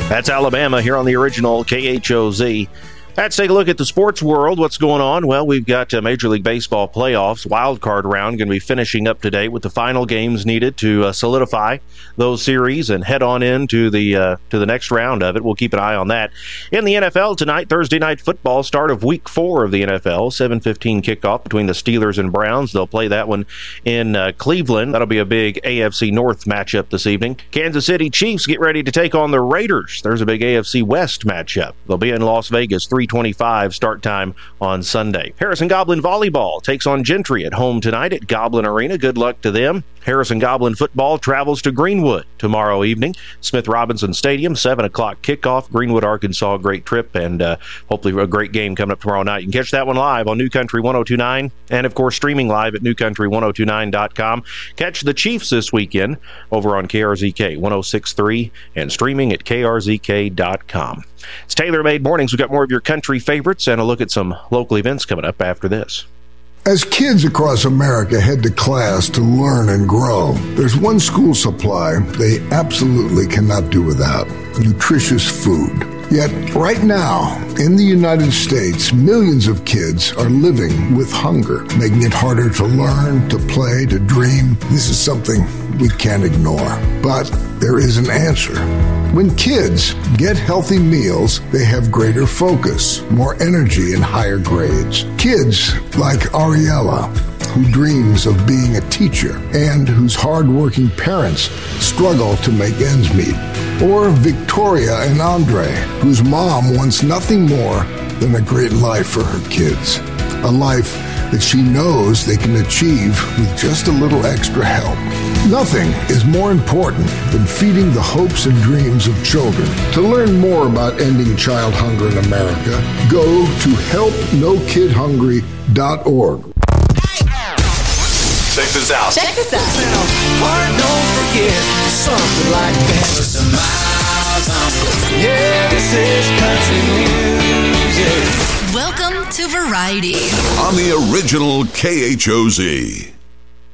That's Alabama here on the original KHOZ. Let's take a look at the sports world. What's going on? Well, we've got Major League Baseball playoffs, wild card round, going to be finishing up today with the final games needed to solidify those series and head on into the next round of it. We'll keep an eye on that. In the NFL tonight, Thursday night football, start of week 4 of the NFL, 7:15 kickoff between the Steelers and Browns. They'll play that one in Cleveland. That'll be a big AFC North matchup this evening. Kansas City Chiefs get ready to take on the Raiders. There's a big AFC West matchup. They'll be in Las Vegas, 3:25 start time on Sunday. Harrison Goblin Volleyball takes on Gentry at home tonight at Goblin Arena. Good luck to them. Harrison Goblin Football travels to Greenwood tomorrow evening. Smith Robinson Stadium, 7 o'clock kickoff. Greenwood, Arkansas, great trip, and hopefully a great game coming up tomorrow night. You can catch that one live on New Country 102.9 and, of course, streaming live at newcountry1029.com. Catch the Chiefs this weekend over on KRZK 106.3 and streaming at krzk.com. It's Tailor-Made Mornings. We've got more of your country favorites and a look at some local events coming up after this. As kids across America head to class to learn and grow, there's one school supply they absolutely cannot do without: nutritious food. Yet, right now, in the United States, millions of kids are living with hunger, making it harder to learn, to play, to dream. This is something we can't ignore. But there is an answer. When kids get healthy meals, they have greater focus, more energy, and higher grades. Kids like Ariella, who dreams of being a teacher and whose hardworking parents struggle to make ends meet. Or Victoria and Andre, whose mom wants nothing more than a great life for her kids. A life that she knows they can achieve with just a little extra help. Nothing is more important than feeding the hopes and dreams of children. To learn more about ending child hunger in America, go to helpnokidhungry.org. Check this out. Check this out. Heart, don't forget something like that. Some miles on. Yeah, this is country music. Welcome to Variety On the original KHOZ.